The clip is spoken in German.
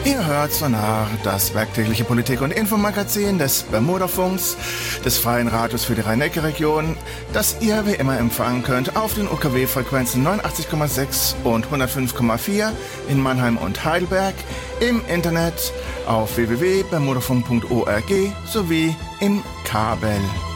Ihr hört Sonar, das werktägliche Politik- und Infomagazin des Bermudafunks, des Freien Radios für die Rhein-Neckar-Region, das ihr wie immer empfangen könnt auf den UKW-Frequenzen 89,6 und 105,4 in Mannheim und Heidelberg, im Internet auf www.bermudafunk.org sowie im Kabel.